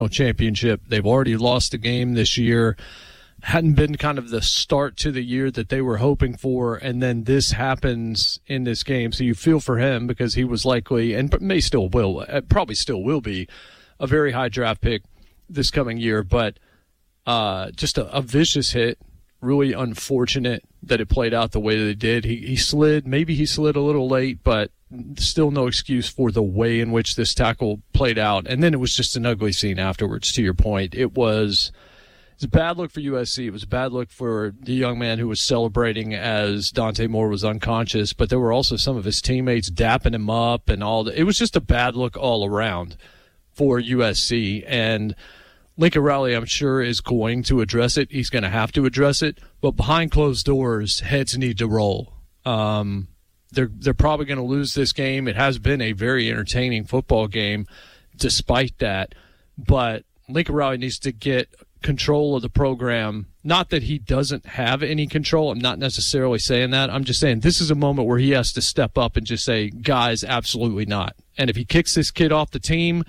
championship. They've already lost a game this year. Hadn't been kind of the start to the year that they were hoping for, and then this happens in this game. So you feel for him because he was likely, and probably still will be, a very high draft pick this coming year. But just a vicious hit, really unfortunate that it played out the way that it did. He slid, maybe he slid a little late, but still no excuse for the way in which this tackle played out. And then it was just an ugly scene afterwards, to your point. It's a bad look for USC. It was a bad look for the young man who was celebrating as Dante Moore was unconscious, but there were also some of his teammates dapping him up and all that. It was just a bad look all around for USC. And Lincoln Riley, I'm sure, is going to address it. He's going to have to address it. But behind closed doors, heads need to roll. They're probably going to lose this game. It has been a very entertaining football game despite that. But Lincoln Riley needs to get control of the program. Not that he doesn't have any control. I'm not necessarily saying that. I'm just saying this is a moment where he has to step up and just say, guys, absolutely not. And if he kicks this kid off the team,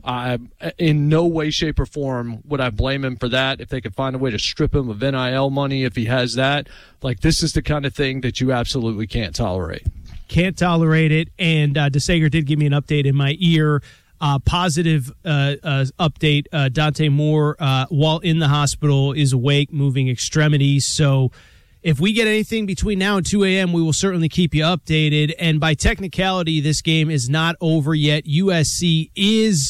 in no way, shape, or form would I blame him for that. If they could find a way to strip him of NIL money, if he has that, this is the kind of thing that you absolutely can't tolerate. Can't tolerate it. And DeSager did give me an update in my ear. Positive update. Dante Moore, while in the hospital, is awake, moving extremities. So if we get anything between now and 2 a.m., we will certainly keep you updated. And by technicality, this game is not over yet. USC is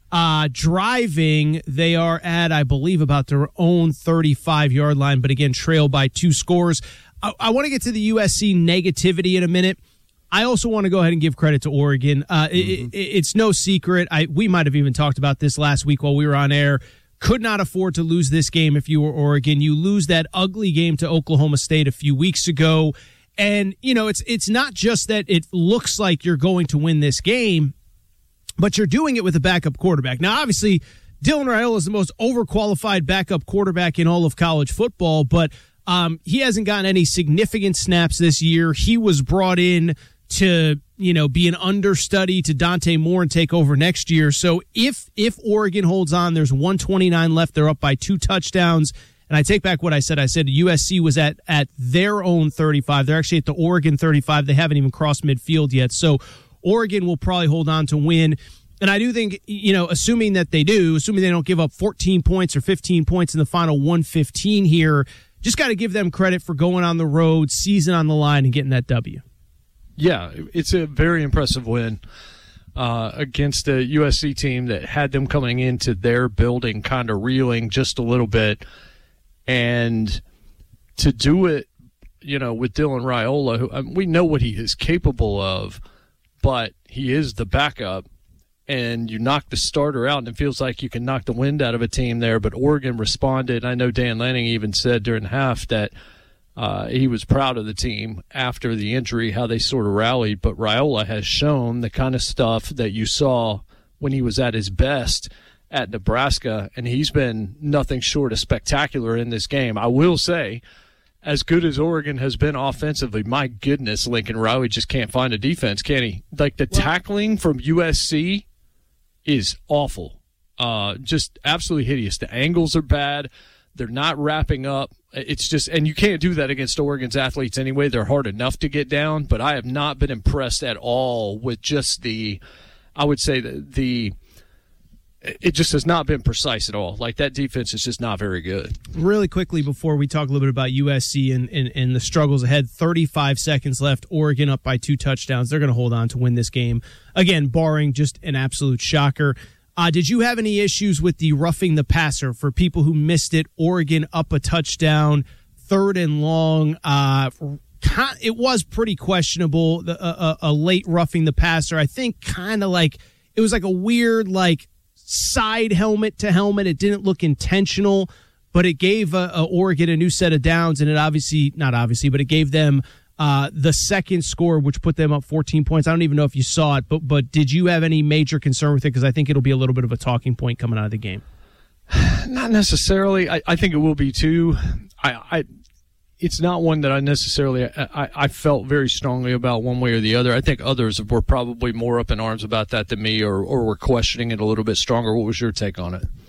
driving. They are at, I believe, about their own 35-yard line, but again, trail by 2 scores. I want to get to the USC negativity in a minute. I also want to go ahead and give credit to Oregon. It's no secret. We might have even talked about this last week while we were on air. Could not afford to lose this game if you were Oregon. You lose that ugly game to Oklahoma State a few weeks ago. And, it's not just that it looks like you're going to win this game, but you're doing it with a backup quarterback. Now, obviously, Dylan Raiola is the most overqualified backup quarterback in all of college football, but he hasn't gotten any significant snaps this year. He was brought in to, be an understudy to Dante Moore and take over next year. So if Oregon holds on, there's 129 left. They're up by 2 touchdowns. And I take back what I said. I said USC was at their own 35. They're actually at the Oregon 35. They haven't even crossed midfield yet. So Oregon will probably hold on to win. And I do think, assuming they don't give up 14 points or 15 points in the final 115 here, just got to give them credit for going on the road, season on the line, and getting that W. Yeah, it's a very impressive win against a USC team that had them coming into their building kind of reeling just a little bit. And to do it, with Dylan Raiola, who we know what he is capable of, but he is the backup, and you knock the starter out, and it feels like you can knock the wind out of a team there. But Oregon responded. I know Dan Lanning even said during half that he was proud of the team after the injury, how they sort of rallied. But Raiola has shown the kind of stuff that you saw when he was at his best at Nebraska, and he's been nothing short of spectacular in this game. I will say, as good as Oregon has been offensively, my goodness, Lincoln Riley just can't find a defense, can he? Tackling from USC is awful. Just absolutely hideous. The angles are bad. They're not wrapping up. It's just, and you can't do that against Oregon's athletes anyway. They're hard enough to get down, but I have not been impressed at all with just it just has not been precise at all. That defense is just not very good. Really quickly before we talk a little bit about USC and the struggles ahead, 35 seconds left, Oregon up by 2 touchdowns. They're going to hold on to win this game. Again, barring just an absolute shocker. Did you have any issues with the roughing the passer? For people who missed it, Oregon up a touchdown, 3rd and long. It was pretty questionable, a late roughing the passer. I think it was like a weird side helmet to helmet. It didn't look intentional, but it gave Oregon a new set of downs, and it gave them the second score, which put them up 14 points. I don't even know if you saw it, but did you have any major concern with it? Because I think it'll be a little bit of a talking point coming out of the game. Not necessarily. I think it will be too. It's not one that I necessarily I felt very strongly about one way or the other. I think others were probably more up in arms about that than me, or were questioning it a little bit stronger. What was your take on it?